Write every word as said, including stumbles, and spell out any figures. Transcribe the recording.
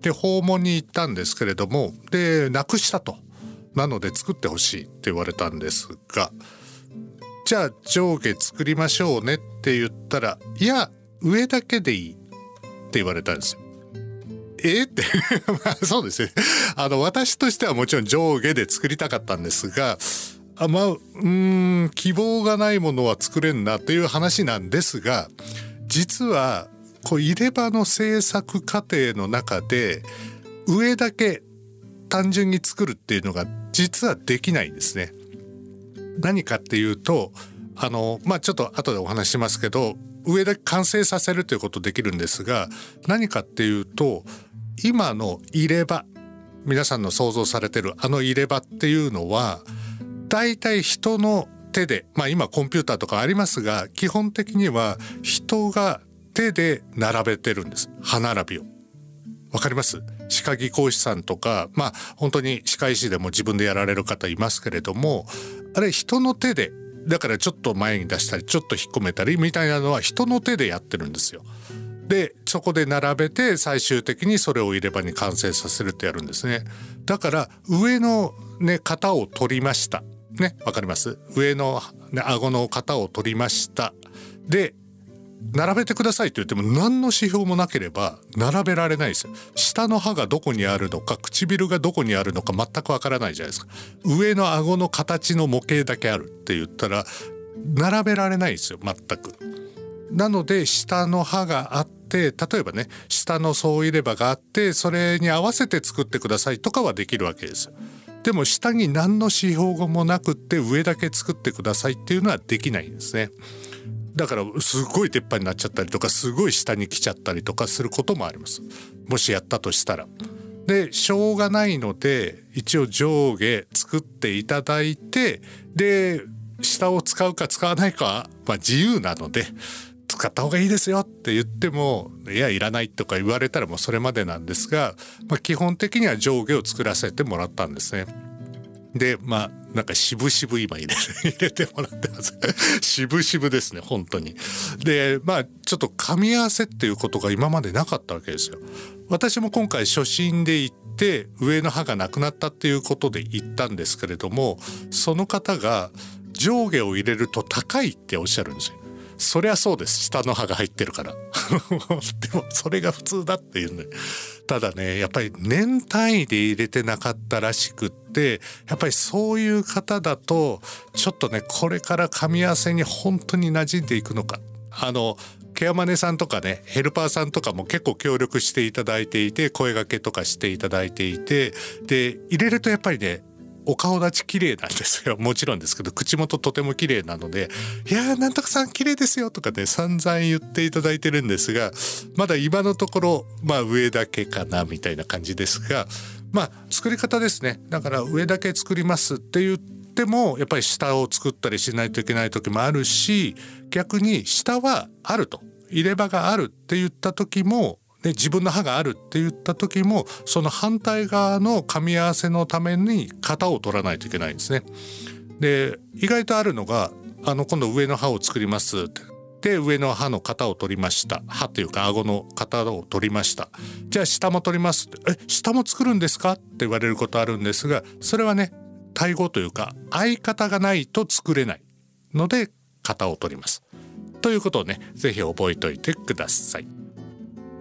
で訪問に行ったんですけれども、でなくしたと、なので作ってほしいって言われたんですが、じゃあ上下作りましょうねって言ったら、いや上だけでいいって言われたんですよ。えってまあそうですね、あの私としてはもちろん上下で作りたかったんですが、あまあうーん希望がないものは作れんなという話なんですが、実はこう入れ歯の製作過程の中で上だけ単純に作るっていうのが実はできないんですね。何かっていうと、あのまあちょっと後でお話しますけど、上だけ完成させるということできるんですが、何かっていうと、今の入れ歯、皆さんの想像されてるあの入れ歯っていうのはだいたい人の手で、まあ今コンピューターとかありますが、基本的には人が手で並べてるんです。歯並びを。わかります？歯科技工士さんとか、まあ本当に歯科医師でも自分でやられる方いますけれども、あれ人の手で、だからちょっと前に出したりちょっと引っ込めたりみたいなのは人の手でやってるんですよ。でそこで並べて最終的にそれを入れ歯に完成させるってやるんですね。だから上のね型を取りましたね、わかります？上の、ね、顎の型を取りました。で並べてくださいと言っても何の指標もなければ並べられないですよ。下の歯がどこにあるのか、唇がどこにあるのか全くわからないじゃないですか。上の顎の形の模型だけあるって言ったら並べられないですよ、全く。なので下の歯があって、例えばね下の総入れ歯があって、それに合わせて作ってくださいとかはできるわけですよ。でも下に何の指標もなくって上だけ作ってくださいっていうのはできないんですね。だからすごい出っ歯になっちゃったりとか、すごい下に来ちゃったりとかすることもあります、もしやったとしたら。でしょうがないので一応上下作っていただいて、で下を使うか使わないかは、まあ、自由なので使った方がいいですよって言っても、いやいらないとか言われたらもうそれまでなんですが、まあ、基本的には上下を作らせてもらったんですね。でまあなんか渋々今入れ入れてもらってます渋々ですね本当に。でまあちょっと噛み合わせっていうことが今までなかったわけですよ。私も今回初診で行って上の歯がなくなったっていうことで行ったんですけれども、その方が上下を入れると高いっておっしゃるんですよ。そりゃそうです、下の歯が入ってるからでもそれが普通だっていうね。ただねやっぱり年単位で入れてなかったらしくって、やっぱりそういう方だとちょっとねこれから噛み合わせに本当に馴染んでいくのか、あのケアマネさんとかねヘルパーさんとかも結構協力していただいていて、声掛けとかしていただいていて、で入れるとやっぱりねお顔立ち綺麗なんですよ。もちろんですけど口元とても綺麗なので、いやーなんとかさん綺麗ですよとかね散々言っていただいてるんですが、まだ今のところまあ上だけかなみたいな感じですが、まあ作り方ですね。だから上だけ作りますって言ってもやっぱり下を作ったりしないといけない時もあるし、逆に下はあると、入れ歯があるって言った時もで自分の歯があるって言った時も、その反対側の噛み合わせのために型を取らないといけないんですね。で意外とあるのが、あの今度上の歯を作りますってで上の歯の型を取りました、歯というか顎の型を取りました、じゃあ下も取りますって、え下も作るんですかって言われることあるんですが、それはねタイ語というか相方がないと作れないので型を取りますということをねぜひ覚えておいてください。